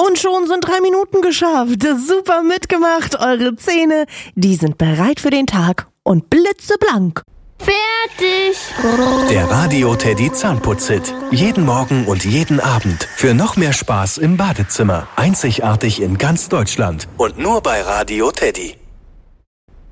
Und schon sind 3 Minuten geschafft. Super mitgemacht. Eure Zähne, die sind bereit für den Tag und blitzeblank. Fertig! Der Radio Teddy Zahnputz-Hit. Jeden Morgen und jeden Abend. Für noch mehr Spaß im Badezimmer. Einzigartig in ganz Deutschland. Und nur bei Radio Teddy.